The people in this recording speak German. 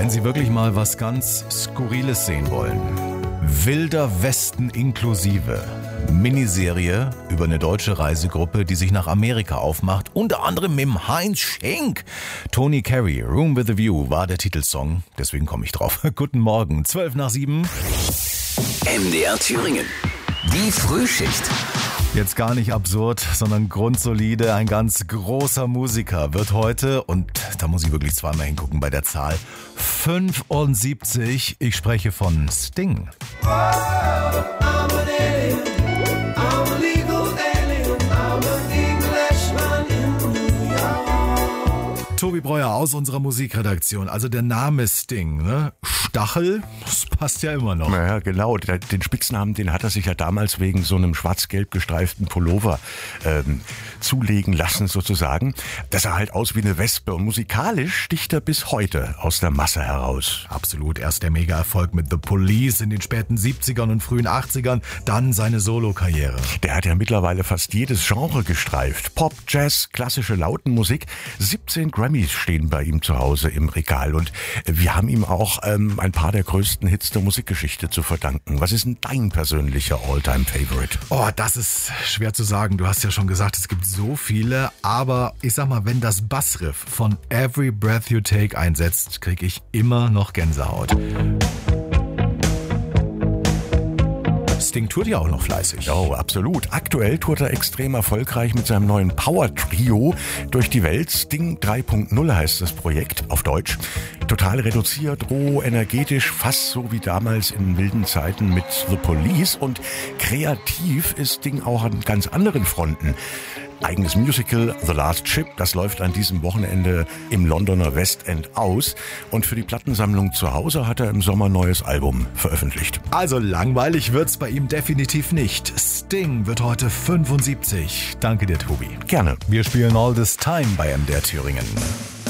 Wenn Sie wirklich mal was ganz Skurriles sehen wollen, Wilder Westen inklusive, Miniserie über eine deutsche Reisegruppe, die sich nach Amerika aufmacht, unter anderem mit dem Heinz Schenk. Tony Carey, Room with a View war der Titelsong, deswegen komme ich drauf. Guten Morgen, 6:12. MDR Thüringen, die Frühschicht. Jetzt gar nicht absurd, sondern grundsolide. Ein ganz großer Musiker wird heute, und da muss ich wirklich zweimal hingucken bei der Zahl, 75. Ich spreche von Sting. Tobi Breuer aus unserer Musikredaktion. Also der Name Sting, ne? Stachel, das passt ja immer noch. Naja, genau. Den Spitznamen, den hat er sich ja damals wegen so einem schwarz-gelb gestreiften Pullover zulegen lassen sozusagen. Das sah halt aus wie eine Wespe und musikalisch sticht er bis heute aus der Masse heraus. Absolut. Erst der Mega-Erfolg mit The Police in den späten 70ern und frühen 80ern, dann seine Solo-Karriere. Der hat ja mittlerweile fast jedes Genre gestreift. Pop, Jazz, klassische Lautenmusik. 17 Grammys stehen bei ihm zu Hause im Regal und wir haben ihm auch ein paar der größten Hits der Musikgeschichte zu verdanken. Was ist denn dein persönlicher All-Time-Favorite? Oh, das ist schwer zu sagen. Du hast ja schon gesagt, es gibt so viele, aber ich sag mal, wenn das Bassriff von Every Breath You Take einsetzt, kriege ich immer noch Gänsehaut. Sting tourt ja auch noch fleißig. Oh, absolut. Aktuell tourt er extrem erfolgreich mit seinem neuen Power-Trio durch die Welt. Sting 3.0 heißt das Projekt auf Deutsch. Total reduziert, roh, energetisch, fast so wie damals in wilden Zeiten mit The Police. Und kreativ ist Sting auch an ganz anderen Fronten. Eigenes Musical, The Last Ship, das läuft an diesem Wochenende im Londoner West End aus. Und für die Plattensammlung zu Hause hat er im Sommer ein neues Album veröffentlicht. Also langweilig wird's bei ihm definitiv nicht. Sting wird heute 75. Danke dir, Tobi. Gerne. Wir spielen All This Time bei MDR Thüringen.